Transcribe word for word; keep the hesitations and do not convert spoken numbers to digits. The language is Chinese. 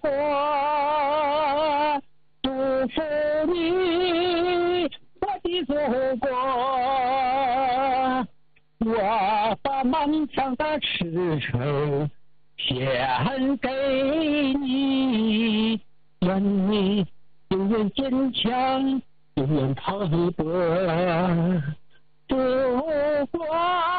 国，祝福你，我的祖国。我把漫长的赤诚献给你，愿你永远坚强，永远跑得祖国。